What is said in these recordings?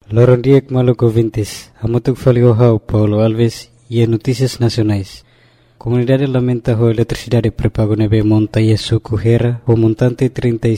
Lorondiek Maluco Vintis, Hamutuk Faliohau, Paulo Alves e Notícias Nacionais. Comunidade lamenta a eletricidade pré-pago nebe monta e suco Hera, o montante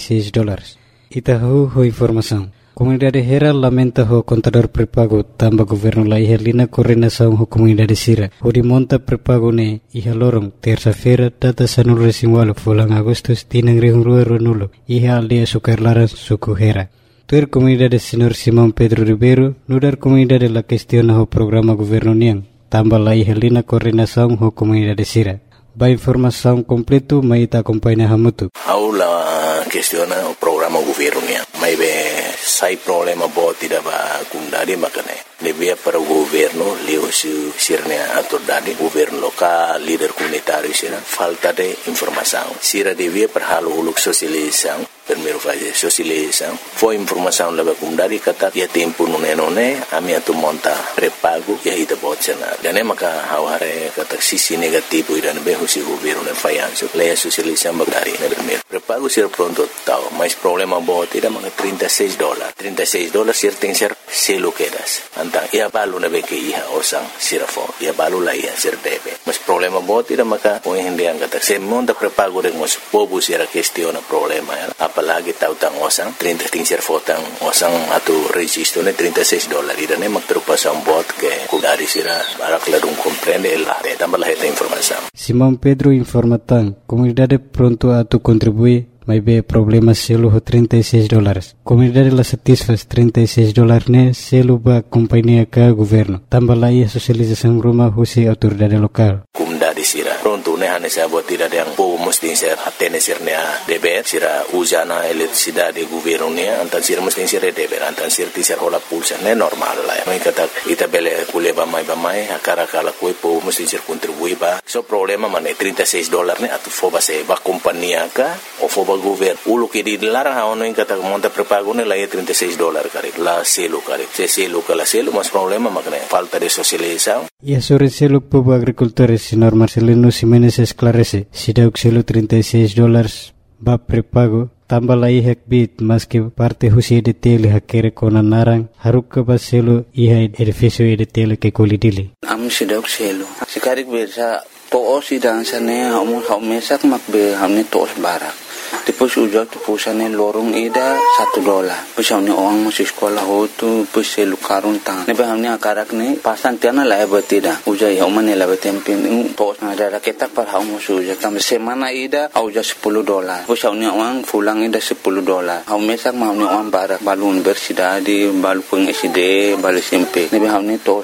$36. Itahu ho informação. Comunidade Hera lamenta o contador pré-pago tamba governo la ihelina coordenação ho comunidade Sira. O de monta pré-pago ne iha lorong terça-feira data sanul resimwalo fulang Agustus tinang rihungrua nulo iha aldea Sucarlaran suco Hera. Tuer comunidade Senhor Simão Pedro Ribeiro, nudar comunidade la questiona o programa governo niang, tamba la ihelina coordenação ho comunidade Sira. Ba informação completo maita acompanha hamutu. Aula questiona o programa governo niang. Mai be sai problema bo tidak ba kundari makane. Lebih para governo leo sirnya atur dari governo lokal, líder comunitário sira falta de informação. Sira devia perhalu uluk sosialização. Primeiro fazer socialização, foi informação leva kundari kata ya tempo nune ami atu monta pré-pago ya ida botcana. Dan maka haware kata sisi negativo idan be husi governo ne fayanso. Leia socialização bagari ne primeiro. Pré-pago sir pronto tau, mas problema bot ida maka $36. $36 sir tem ser selo quedas. Antang ia balu ne be ke iha osang sirafo. Ia balu la ia sir debe. Mas problema bot ida maka o hindi ang kata se monta pré-pago de mos pobu sira questiona problema ya. Apalagi tautang osang 30 tingser fotang osang atu registro ne $36 irane magtrupasan bot ke kudari sira barak ladung comprende la de tambah la informação. Simão Pedro informa tan comunidade pronto atu contribui mas be problema selo ho $36. Comunidade la satisfaz $36 ne selo ba companhia ka governo. Tambah la ia socialização rumah husi autoridade lokal. Comunidade sira pronto ne hane sa bot tidak yang po mesti ser atene sirnya deber sira usana eletricidade governo ne antan sira mesti ser deber antan sir ti ser hola pulsa ne normal la. Mai kata ita bele kuleba mai akara kala koi po mesti ser contribui ba. So problema mane $36 ne atu foba se ba companhia ka o foba governo ulu ke di larang haono yang kata monta pré-pago ne la $36 kare la selo kare se selo kala selo mas problema makne falta de socialização. E sobre selo povo agricultores senhor Marcelino Ximenes esclarece si dauk selo $36 ba pré-pago tambah la ihek bit mas que parte husi de tele hakere kona narang haruk ka ba selo iha edifício de tele ke kolidili am si dauk selo sikarik bersa to sidang sane mesak makbe hamne tos barak. Tipos ujau tipusane lorong ida $1. Pus hamne orang masih sekolah hotu pus selu karun tang. Nebe hamne akarak ne pasan tiana la batida. Ujai hamne la batempin tos na ada ketak par hamu suja kam semana ida auja $10. Pus hamne orang fulang ida $10. Hamne sak hamne orang barak balun bersida di balu peng SD balu SMP. Nebe hamne tos